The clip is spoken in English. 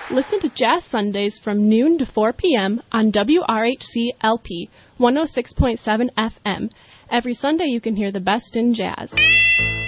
Listen to Jazz Sundays from noon to 4 p.m. on WRHC LP 106.7 FM. Every Sunday you can hear the best in jazz.